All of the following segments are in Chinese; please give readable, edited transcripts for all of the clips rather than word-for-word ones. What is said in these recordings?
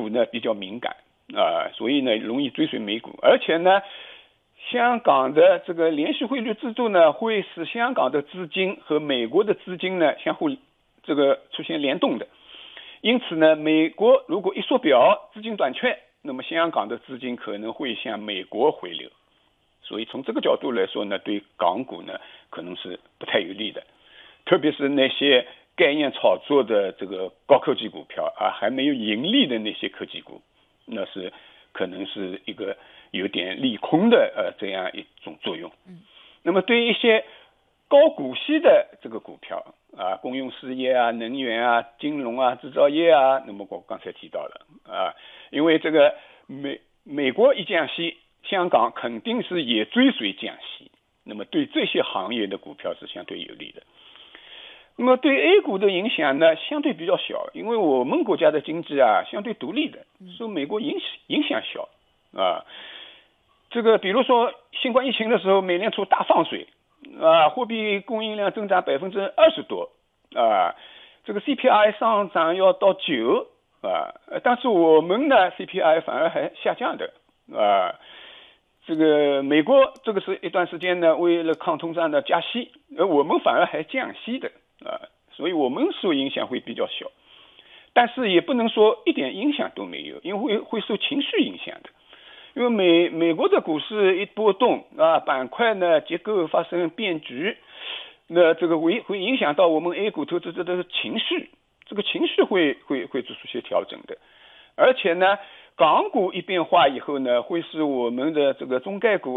呢比较敏感所以呢容易追随美股，而且呢香港的这个连续汇率制度呢，会使香港的资金和美国的资金呢相互这个出现联动的。因此呢，美国如果一缩表，资金短缺，那么香港的资金可能会向美国回流。所以从这个角度来说呢，对港股呢可能是不太有利的。特别是那些概念炒作的这个高科技股票还没有盈利的那些科技股，那是可能是一个有点利空的这样一种作用。那么对于一些高股息的这个股票公用事业能源金融制造业那么我刚才提到了因为这个美国一降息，香港肯定是也追随降息，那么对这些行业的股票是相对有利的。那么对 A 股的影响呢，相对比较小，因为我们国家的经济相对独立的，受美国影响小这个比如说新冠疫情的时候，美联储大放水货币供应量增长20%多这个 CPI 上涨要到9但是我们呢 CPI 反而还下降的这个美国这个是一段时间呢为了抗通胀的加息，而我们反而还降息的所以我们受影响会比较小，但是也不能说一点影响都没有，因为会受情绪影响的。因为美国的股市一波动板块呢结构发生变局，那这个会影响到我们 A 股投资者的情绪，这个情绪会做出些调整的。而且呢港股一变化以后呢，会使我们的这个中概股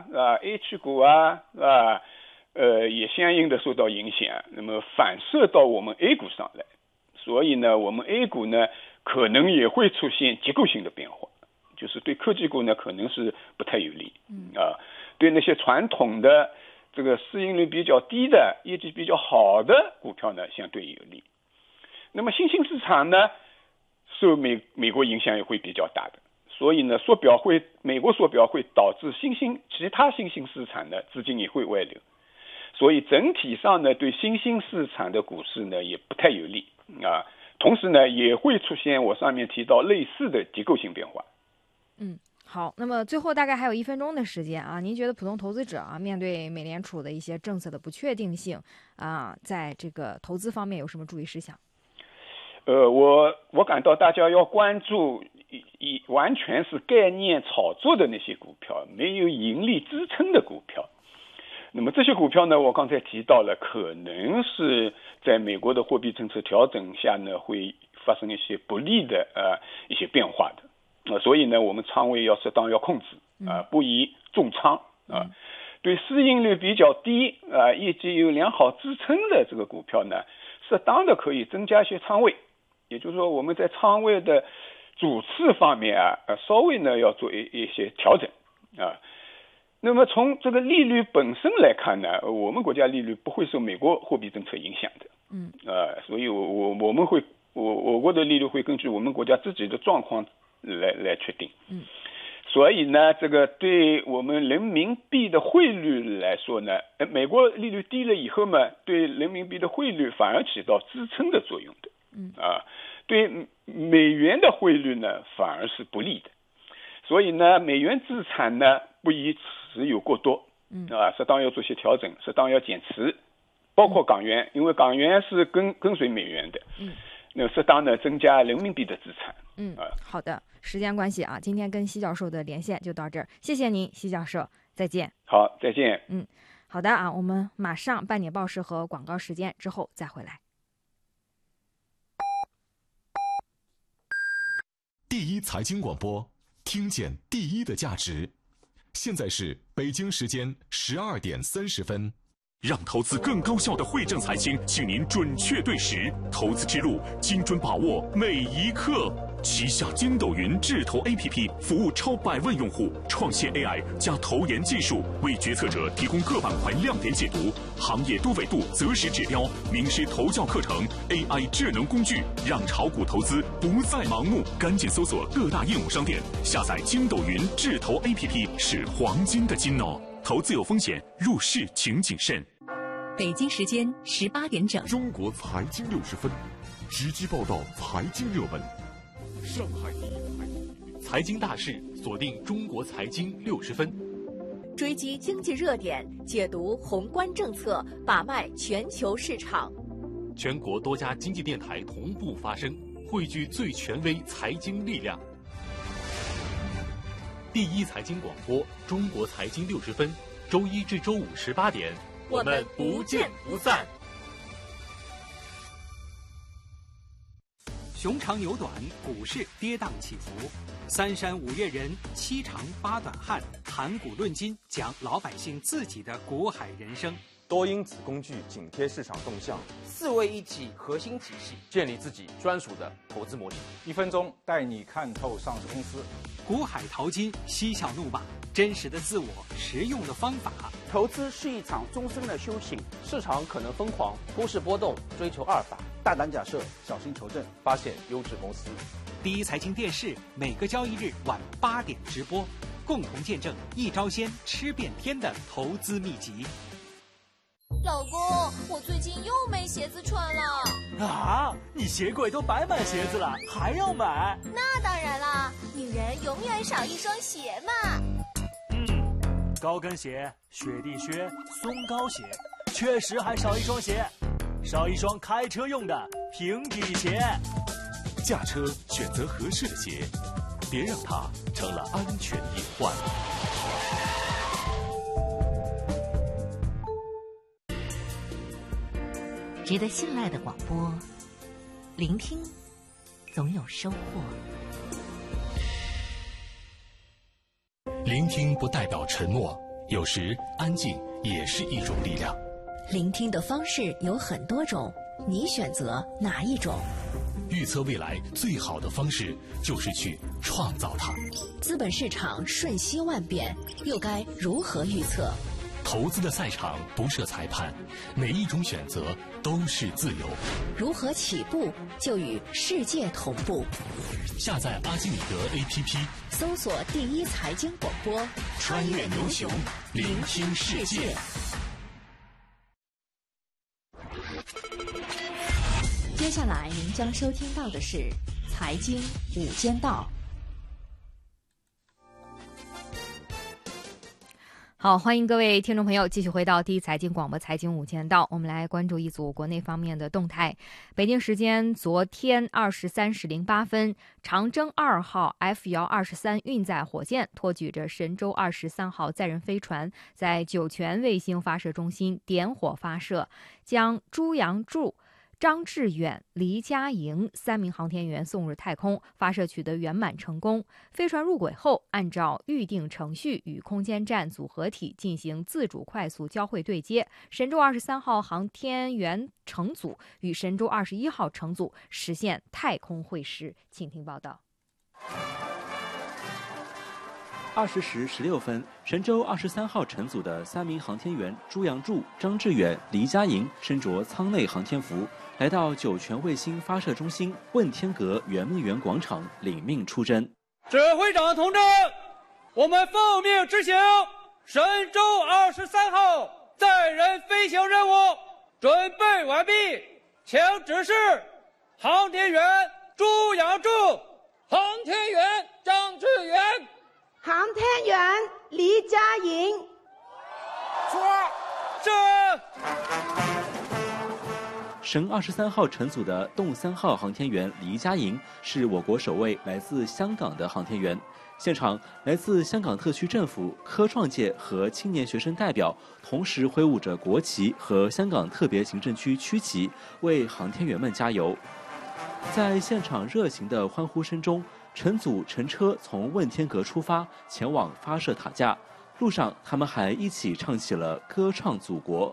A 区股也相应的受到影响，那么反射到我们 A 股上来，所以呢我们 A 股呢可能也会出现结构性的变化，就是对科技股呢可能是不太有利对那些传统的这个市盈率比较低的业绩比较好的股票呢相对有利。那么新兴市场呢受美国影响也会比较大的，所以呢美国缩表会导致其他新兴市场的资金也会外流，所以整体上呢对新兴市场的股市呢也不太有利同时呢也会出现我上面提到类似的结构性变化。 好，那么最后大概还有1分钟的时间您觉得普通投资者面对美联储的一些政策的不确定性在这个投资方面有什么注意事项？ 我感到大家要关注完全是概念炒作的那些股票，没有盈利支撑的股票。那么这些股票呢，我刚才提到了，可能是在美国的货币政策调整下呢，会发生一些不利的一些变化的所以呢，我们仓位要适当要控制不宜重仓对市盈率比较低业绩有良好支撑的这个股票呢，适当的可以增加一些仓位，也就是说我们在仓位的主次方面稍微呢要做一些调整那么从这个利率本身来看呢，我们国家利率不会受美国货币政策影响的所以我们会我国的利率会根据我们国家自己的状况来确定所以呢这个对我们人民币的汇率来说呢，美国利率低了以后嘛，对人民币的汇率反而起到支撑的作用的对美元的汇率呢反而是不利的，所以呢美元资产呢不宜持有过多适当要做些调整，适当要减持，包括港元，因为港元是跟随美元的那适当的增加人民币的资产好的，时间关系今天跟奚教授的连线就到这儿，谢谢您奚教授，再见。 好，再见。 好的我们马上半点报时和广告时间之后再回来。 第一财经广播，听见第一的价值。现在是北京时间12点30分。让投资更高效的汇正财经，请您准确对时，投资之路精准把握每一刻。旗下筋斗云智投 APP 服务超100万用户，创新 AI 加投研技术，为决策者提供各板块亮点解读、行业多维度择时指标、名师投教课程、AI 智能工具，让炒股投资不再盲目。赶紧搜索各大应用商店，下载筋斗云智投 APP， 是黄金的金哦。投资有风险，入市请谨慎。 北京时间18点整， 中国财经60分，直击报道财经热门。 上海第一财经大事，锁定中国财经60分， 追击经济热点，解读宏观政策，把脉全球市场。 全国多家经济电台同步发声，汇聚最权威财经力量。第一财经广播，中国财经60分，周一至周五18点， 我们不见不散。 熊长牛短，股市跌宕起伏，三山五岳人，七长八短汉，谈股论金，讲老百姓自己的股海人生。 多因子工具紧贴市场动向 ，4位一体核心体系，建立自己专属的投资模型。 1分钟带你看透上市公司。 股海淘金，嬉笑怒骂，真实的自我，实用的方法。 投资是一场终身的修行，市场可能疯狂，股市波动，追求阿尔法， 大胆假设，小心求证， 发现优质公司。 第一财经电视每个交易日晚8点直播，共同见证一招鲜吃遍天的投资秘籍。 老公，我最近又没鞋子穿了。 啊，你鞋柜都摆满鞋子了，还要买？ 那当然啦，女人永远少一双鞋嘛。 高跟鞋、雪地靴、松糕鞋，确实还少一双鞋，少一双开车用的平底鞋。 驾车选择合适的鞋，别让它成了安全隐患。 值得信赖的广播，聆听总有收获。 聆听不代表沉默，有时安静也是一种力量。 聆听的方式有很多种，你选择哪一种？ 预测未来最好的方式就是去创造它。 资本市场瞬息万变，又该如何预测？ 投资的赛场不设裁判，每一种选择都是自由。 如何起步就与世界同步？ 下载阿基米德 APP， 搜索第一财经广播， 穿越牛熊，聆听世界。 接下来您将收听到的是财经午间道。 好，欢迎各位听众朋友继续回到第一财经广播财经午间道，我们来关注一组国内方面的动态。北京时间昨天23时08分，长征2号 F-123运载火箭托举着神舟23号载人飞船，在酒泉卫星发射中心点火发射，将朱杨柱、张志远、黎佳莹3名航天员送入太空，发射取得圆满成功。飞船入轨后，按照预定程序与空间站组合体进行自主快速交会对接。神舟23号航天员乘组与神舟21号乘组实现太空会师。请听报道。 20时16分，神舟23号乘组的3名航天员朱杨柱、张志远、黎佳莹身着舱内航天服，来到酒泉卫星发射中心问天阁圆明园广场领命出征。 指挥长同志，我们奉命执行神舟23号载人飞行任务，准备完毕，请指示航天员朱杨柱、航天员张志远、 航天员黎佳莹。 神23号乘组的动3号航天员黎佳莹是我国首位来自香港的航天员。现场，来自香港特区政府、科创界和青年学生代表同时挥舞着国旗和香港特别行政区区旗，为航天员们加油。在现场热情的欢呼声中，乘组乘车从问天阁出发，前往发射塔架。路上，他们还一起唱起了《歌唱祖国》。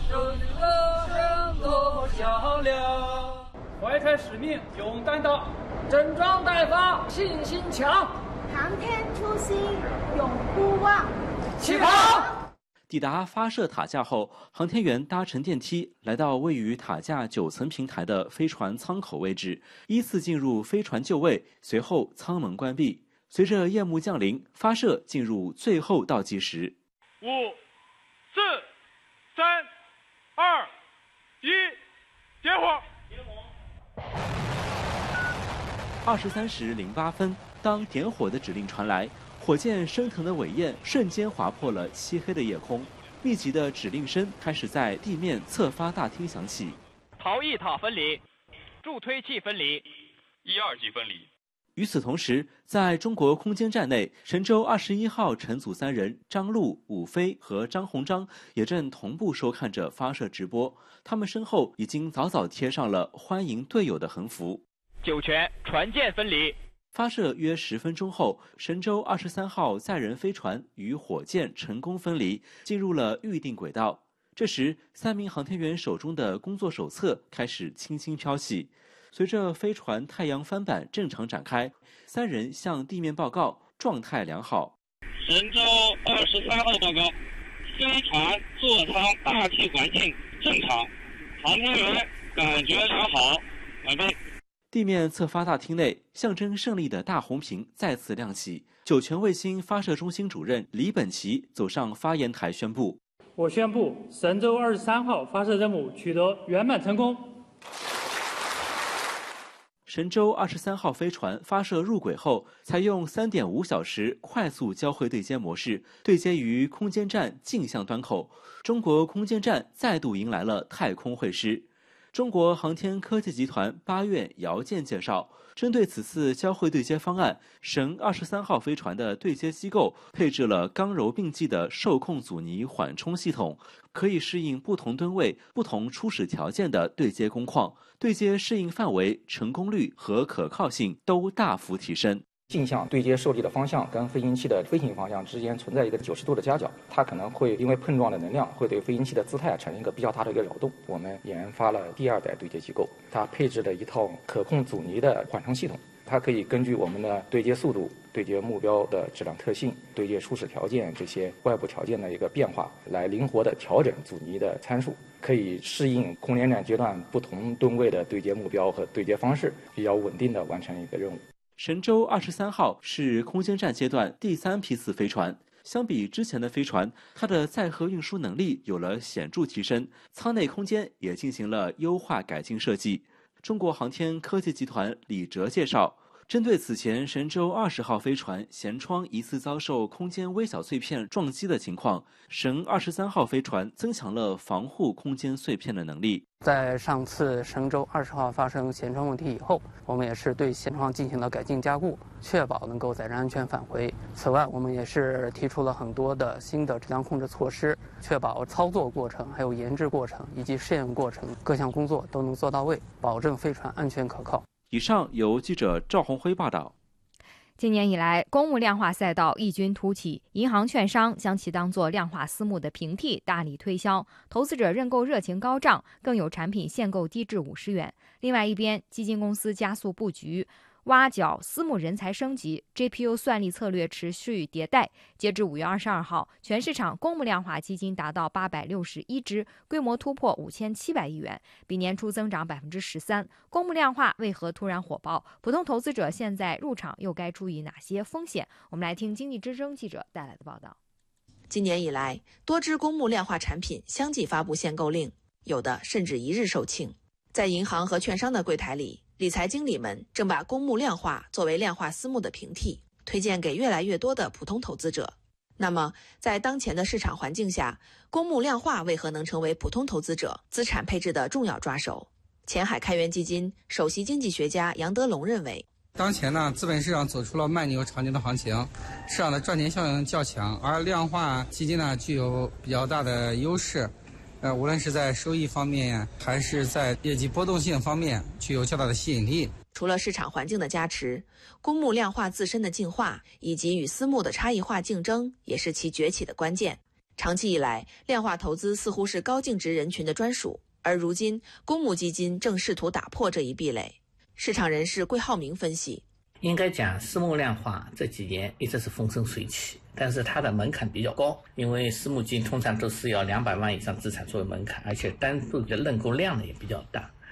响亮，怀揣使命，勇担当，整装待发，信心强， 航天初心，永不忘。 起跑！ 抵达发射塔架后，航天员搭乘电梯来到位于塔架9层平台的飞船舱口位置，依次进入飞船就位，随后舱门关闭。随着夜幕降临，发射进入最后倒计时。 5、4、3、2、1。点火！ 23时08分，当点火的指令传来，火箭升腾的尾焰瞬间划破了漆黑的夜空，密集的指令声开始在地面侧发大厅响起。 逃逸塔分离，助推器分离，1、2级分离。 与此同时，在中国空间站内，神舟21号乘组3人张陆、武飞和张鸿章也正同步收看着发射直播，他们身后已经早早贴上了欢迎队友的横幅。 酒泉船舰分离。 发射约10分钟后，神舟23号载人飞船与火箭成功分离，进入了预定轨道。这时，3名航天员手中的工作手册开始轻轻飘起。随着飞船太阳帆板正常展开，3人向地面报告状态良好。 神舟23号报告，飞船座舱大气环境正常，航天员感觉良好，完备。 地面侧发大厅内，象征胜利的大红屏再次亮起。酒泉卫星发射中心主任李本奇走上发言台宣布： 我宣布，神舟23号发射任务取得圆满成功。 神舟23号飞船发射入轨后，采用3.5小时快速交会对接模式，对接于空间站镜像端口。中国空间站再度迎来了太空会师。中国航天科技集团8院姚健介绍，针对此次交会对接方案，神23号飞船的对接机构配置了刚柔并济的受控阻尼缓冲系统，可以适应不同吨位、不同初始条件的对接工况，对接适应范围、成功率和可靠性都大幅提升。 镜像对接受力的方向跟飞行器的飞行方向之间存在一个90度的夹角，它可能会因为碰撞的能量会对飞行器的姿态产生一个比较大的一个扰动。我们研发了第2代对接机构，它配置了一套可控阻尼的缓冲系统，它可以根据我们的对接速度、对接目标的质量特性、对接初始条件这些外部条件的一个变化，来灵活的调整阻尼的参数，可以适应空间站阶段不同吨位的对接目标和对接方式，比较稳定的完成一个任务。 神舟23号是空间站阶段第3批次飞船，相比之前的飞船，它的载荷运输能力有了显著提升，舱内空间也进行了优化改进设计。中国航天科技集团李哲介绍，针对此前神舟20号飞船舷窗疑似遭受空间微小碎片撞击的情况，神23号飞船增强了防护空间碎片的能力。 在上次神舟20号发生舷窗问题以后，我们也是对舷窗进行了改进加固，确保能够载人安全返回。此外，我们也是提出了很多的新的质量控制措施，确保操作过程、还有研制过程以及试验过程各项工作都能做到位，保证飞船安全可靠。 以上由记者赵红辉报道。 今年以来，公募量化赛道异军突起，银行、券商将其当作量化私募的平替，大力推销，投资者认购热情高涨，更有产品限购低至50元。另外一边，基金公司加速布局，挖角私募人才升级 ，GPU 算力策略持续迭代。截至5月22号，全市场公募量化基金达到861只，规模突破5700亿元，比年初增长13%。公募量化为何突然火爆？普通投资者现在入场又该注意哪些风险？我们来听经济之声记者带来的报道。 今年以来，多只公募量化产品相继发布限购令，有的甚至1日售罄。在银行和券商的柜台里，理财经理们正把公募量化作为量化私募的平替，推荐给越来越多的普通投资者。那么，在当前的市场环境下，公募量化为何能成为普通投资者资产配置的重要抓手？前海开源基金首席经济学家杨德龙认为， 当前呢，资本市场走出了慢牛长牛的行情，市场的赚钱效应较强，而量化基金呢具有比较大的优势。无论是在收益方面，还是在业绩波动性方面，具有较大的吸引力。 除了市场环境的加持，公募量化自身的进化，以及与私募的差异化竞争，也是其崛起的关键。长期以来，量化投资似乎是高净值人群的专属，而如今，公募基金正试图打破这一壁垒。市场人士桂浩明分析， 应该讲私募量化这几年一直是风生水起，但是它的门槛比较高，因为私募基金通常都是要200万以上资产作为门槛，而且单独的认购量呢也比较大。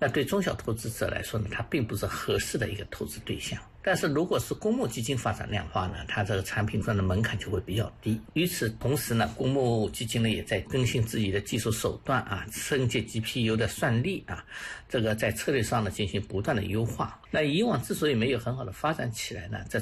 那对中小投资者来说呢，它并不是合适的一个投资对象。但是如果是公募基金发展量化呢，它这个产品上的门槛就会比较低。与此同时呢，公募基金呢也在更新自己的技术手段啊，升级 GPU 的算力啊，这个在策略上呢进行不断的优化。那以往之所以没有很好的发展起来呢，这